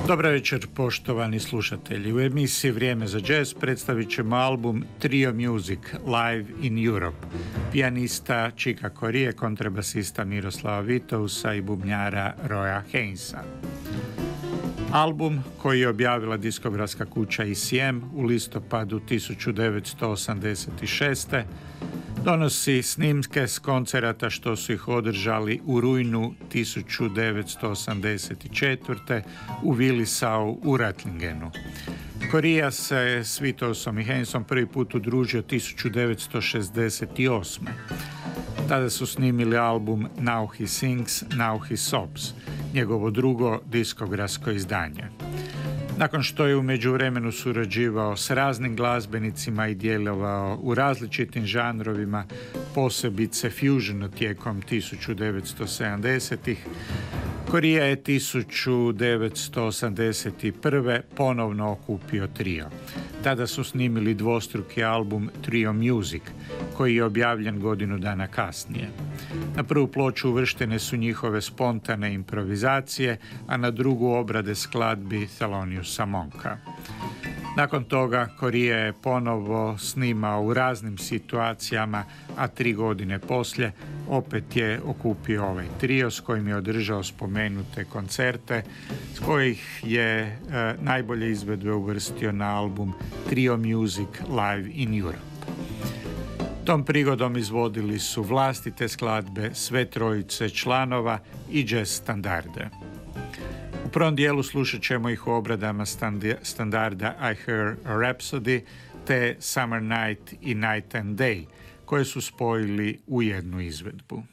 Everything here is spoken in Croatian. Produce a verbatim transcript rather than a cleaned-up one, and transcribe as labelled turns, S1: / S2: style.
S1: Dobar večer, poštovani slušatelji. U emisiji Vrijeme za jazz predstavit ćemo album Trio Music Live in Europe, pijanista Chicka Corea, kontrabasista Miroslava Vitousa i bubnjara Roya Hainesa. Album koji je objavila diskografska kuća E C M u listopadu tisuću devetsto osamdeset šeste. donosi snimke s koncerata što su ih održali u rujnu tisuću devetsto osamdeset četvrte. u Willisau u Rattlingenu. Corea se s Vitousom i Hainesom prvi put udružio tisuću devetsto šezdeset osme. Tada su snimili album Now He Sings, Now He Sobs, njegovo drugo diskografsko izdanje. Nakon što je u međuvremenu surađivao s raznim glazbenicima i djelovao u različitim žanrovima, posebice fusionu tijekom tisuću devetsto sedamdesetih, Corea je tisuću devetsto osamdeset prve. ponovno okupio trio. Tada su snimili dvostruki album Trio Music, koji je objavljen godinu dana kasnije. Na prvu ploču uvrštene su njihove spontane improvizacije, a na drugu obrade skladbi Theloniousa Monka. Nakon toga Corea je ponovo snimao u raznim situacijama, a tri godine poslije opet je okupio ovaj trio s kojim je održao spomenute koncerte, s kojih je e, najbolje izvedbe uvrstio na album Trio Music Live in Europe. Tom prigodom izvodili su vlastite skladbe sve trojice članova i jazz standarde. U prvom dijelu slušat ćemo ih u obradama standarda I Hear a Rhapsody te Summer Night i Night and Day, koje su spojili u jednu izvedbu.